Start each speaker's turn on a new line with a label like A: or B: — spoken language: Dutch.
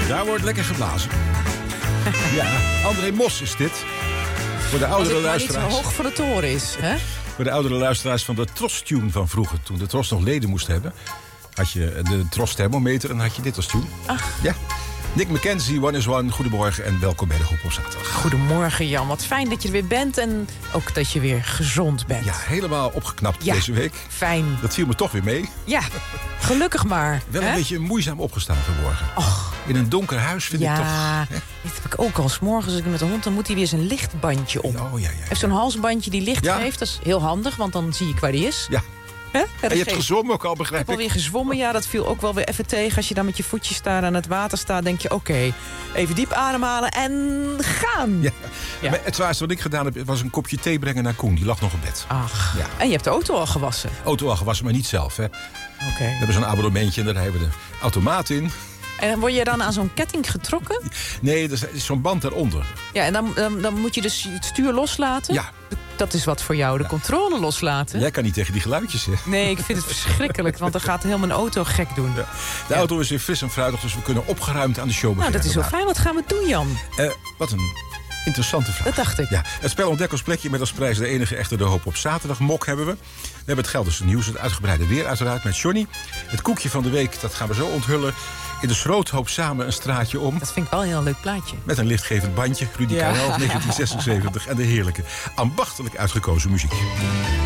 A: Daar wordt lekker geblazen. Ja, André Mos is dit. Voor de oudere luisteraars.
B: Als het maar niet zo hoog van de toren is, hè?
A: Voor de oudere luisteraars van de Tros-tune van vroeger. Toen de Tros nog leden moest hebben, had je de Tros thermometer en had je dit als tune.
B: Ach.
A: Ja. Nick McKenzie, One is One. Goedemorgen en welkom bij de Hoop op Zaterdag.
B: Goedemorgen Jan, wat fijn dat je er weer bent en ook dat je weer gezond bent.
A: Ja, helemaal opgeknapt deze week.
B: Fijn.
A: Dat viel me toch weer mee.
B: Ja, gelukkig maar.
A: Wel een beetje moeizaam opgestaan vanmorgen.
B: Och.
A: In een donker huis vind ik toch...
B: Ja, dit heb ik ook al. 's Morgens als ik met de hond, dan moet hij weer zijn lichtbandje om.
A: Oh, ja.
B: Hij heeft zo'n halsbandje die licht
A: Ja.
B: geeft. Dat is heel handig, want dan zie ik waar die is.
A: Ja.
B: Hè? Ja,
A: En je hebt gezwommen ook al,
B: Ik
A: begrijp
B: heb
A: ik.
B: alweer gezwommen, ja, dat viel ook wel weer even tegen. Als je dan met je voetjes daar aan het water staat, denk je, oké, even diep ademhalen en gaan.
A: Ja.
B: Ja.
A: Maar het zwaarste wat ik gedaan heb, was een kopje thee brengen naar Koen. Die lag nog op bed.
B: Ach,
A: Ja.
B: en je hebt de auto al gewassen.
A: Auto al gewassen, maar niet zelf. Hè. We
B: Oké.
A: hebben zo'n abonnementje en daar hebben we de automaat in.
B: En word je dan aan zo'n ketting getrokken?
A: Nee, er is zo'n band daaronder.
B: Ja, en dan moet je dus het stuur loslaten?
A: Ja.
B: Dat is wat voor jou, de controle loslaten.
A: Jij kan niet tegen die geluidjes, hè.
B: Nee, ik vind het verschrikkelijk, want dan gaat heel mijn auto gek doen.
A: Ja. De auto is weer fris en fruitig, dus we kunnen opgeruimd aan de show beginnen.
B: Nou, dat is wel fijn. Wat gaan we doen, Jan?
A: Wat een interessante vraag.
B: Dat dacht ik.
A: Ja, het spel ontdek ons plekje met als prijs de enige echte De Hoop op Zaterdag mok hebben we. We hebben het Gelderse nieuws, het uitgebreide weer uiteraard met Johnny. Het koekje van de week, dat gaan we zo onthullen. In de Schroothoop samen een straatje om.
B: Dat vind ik wel een heel leuk plaatje.
A: Met een lichtgevend bandje, Rudy
B: Ja.
A: Karel, 1976. En de heerlijke, ambachtelijk uitgekozen muziek.